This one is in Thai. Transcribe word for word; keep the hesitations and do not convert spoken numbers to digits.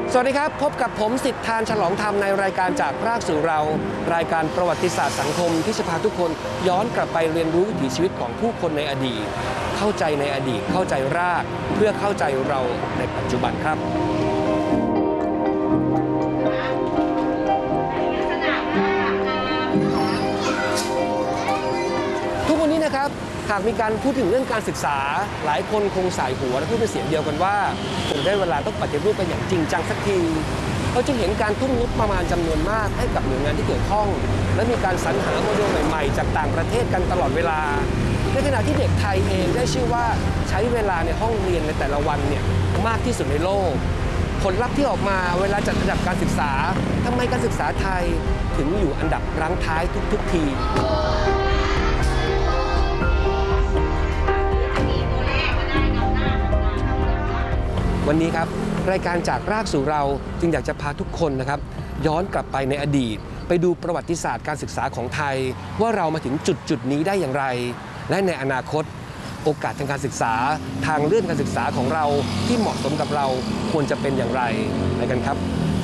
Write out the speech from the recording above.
สวัสดีครับพบกับผมสิทธานฉลองธรรมในรายการจากรากสู่เรารายการประวัติศาสตร์สังคมที่จะพาทุกคนย้อนกลับไปเรียนรู้วิถีชีวิตของผู้คนในอดีตเข้าใจในอดีตเข้าใจรากเพื่อเข้าใจเราในปัจจุบันครับทุกวันนี้นะครับหากมีการพูดถึงเรื่องการศึกษาหลายคนคงสายหัวและพูดเป็นเสียงเดียวกันว่าคงได้เวลาต้องปฏิรูปกันอย่างจริงจังสักทีเราจะเห็นการทุ่มงบประมาณจำนวนมากให้กับหน่วยงานที่เกี่ยวข้องและมีการสรรหาโมเดลใหม่ๆจากต่างประเทศกันตลอดเวลาในขณะที่เด็กไทยเองได้ชื่อว่าใช้เวลาในห้องเรียนในแต่ละวันเนี่ยมากที่สุดในโลกผลลัพธ์ที่ออกมาเวลาจัดอันดับการศึกษาทำไมการศึกษาไทยถึงอยู่อันดับรั้งท้ายทุกๆทีวันนี้ครับรายการจากรากสู่เราจึงอยากจะพาทุกคนนะครับย้อนกลับไปในอดีตไปดูประวัติศาสตร์การศึกษาของไทยว่าเรามาถึงจุดจุดนี้ได้อย่างไรและในอนาคตโอกาสทางการศึกษาทางเลื่อนการศึกษาของเราที่เหมาะสมกับเราควรจะเป็นอย่างไรไปกันครับ